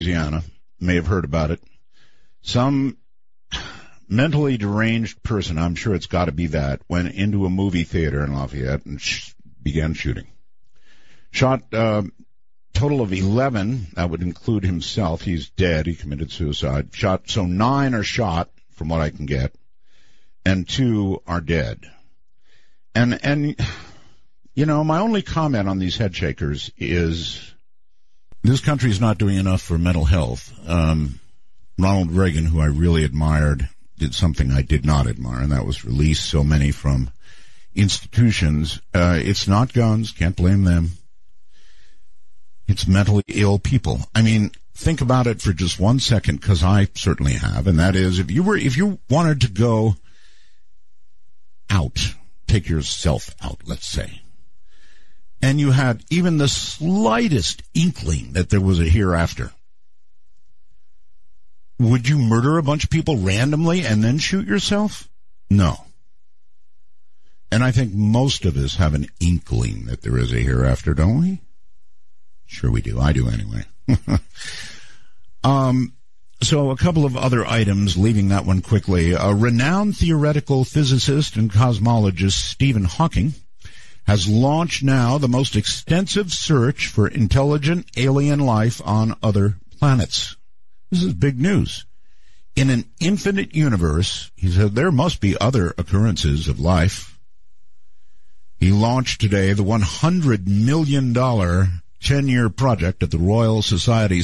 Louisiana may have heard about it. Some mentally deranged person, I'm sure it's got to be that, went into a movie theater in Lafayette and began shooting. Shot total of 11. That would include himself. He's dead. He committed suicide. So 9 are shot, from what I can get, and 2 are dead. And you know, my only comment on these head shakers is this country's not doing enough for mental health. Ronald Reagan, who I really admired, did something I did not admire, and that was release so many from institutions. It's not guns, can't blame them. It's mentally ill people. I mean, think about it for just 1 second, because I certainly have, and that is, if you wanted to go out, take yourself out, let's say, and you had even the slightest inkling that there was a hereafter, would you murder a bunch of people randomly and then shoot yourself? No. And I think most of us have an inkling that there is a hereafter, don't we? Sure we do. I do anyway. So a couple of other items, leaving that one quickly. A renowned theoretical physicist and cosmologist, Stephen Hawking, has launched now the most extensive search for intelligent alien life on other planets. This is big news. In an infinite universe, he said, there must be other occurrences of life. He launched today the $100 million 10-year project at the Royal Society